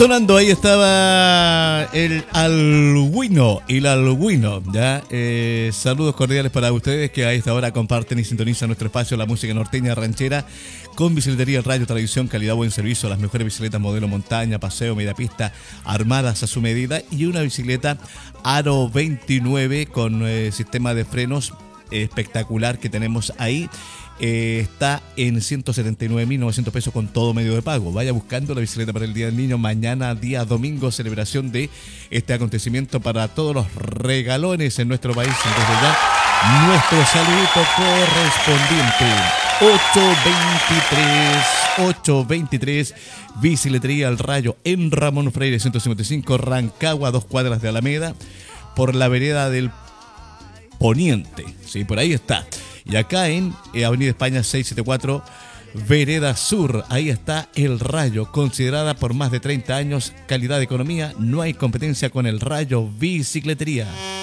Sonando, ahí estaba el Alwino, ¿ya? Saludos cordiales para ustedes que a esta hora comparten y sintonizan nuestro espacio, la música norteña ranchera, con Bicicletería El Rayo, tradición, calidad, buen servicio, las mejores bicicletas modelo montaña, paseo, media pista, armadas a su medida, y una bicicleta Aro 29 con sistema de frenos espectacular que tenemos ahí. Está en 179.900 pesos con todo medio de pago. Vaya buscando la bicicleta para el Día del Niño. Mañana, día domingo, celebración de este acontecimiento para todos los regalones en nuestro país. Entonces ya, nuestro saludito correspondiente. 823, Bicicletería El Rayo en Ramón Freire 155, Rancagua, 2 cuadras de Alameda, por la vereda del Poniente. Sí, por ahí está. Y acá en Avenida España 674, Vereda Sur, ahí está El Rayo, considerada por más de 30 años, calidad de economía, no hay competencia con El Rayo Bicicletería.